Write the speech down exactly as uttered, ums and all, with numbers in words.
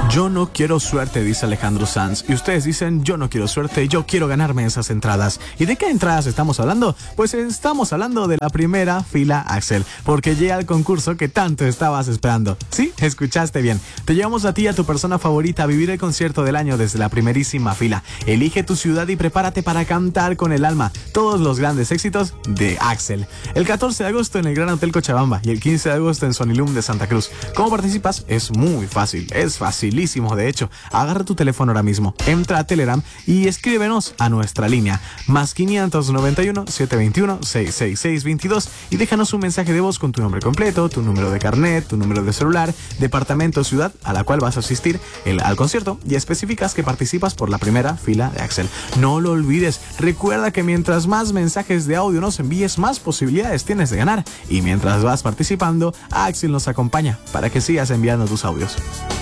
Yo no quiero suerte, dice Alejandro Sanz. Y ustedes dicen, yo no quiero suerte, yo quiero ganarme esas entradas. ¿Y de qué entradas estamos hablando? Pues estamos hablando de la primera fila Axel, porque llega el concurso que tanto estabas esperando. Sí, escuchaste bien. Te llevamos a ti y a tu persona favorita a vivir el concierto del año desde la primerísima fila. Elige tu ciudad y prepárate para cantar con el alma todos los grandes éxitos de Axel. El catorce de agosto en el Gran Hotel Cochabamba y el quince de agosto en Sonilum de Santa Cruz. ¿Cómo participas? Es muy fácil, es facilísimo de hecho. Agarra tu teléfono ahora mismo, entra a Telegram y escríbenos a nuestra línea más quinientos noventa y uno, setecientos veintiuno, sesenta y seis veintidós y déjanos un mensaje de voz con tu nombre completo, tu número de carnet, tu número de celular, departamento o ciudad a la cual vas a asistir el, al concierto y especificas que participas por la primera fila de Axel. No lo olvides, recuerda que mientras más mensajes de audio nos envíes, más posibilidades tienes de ganar y mientras vas participando, Axel nos acompaña para que sigas enviando tus audios.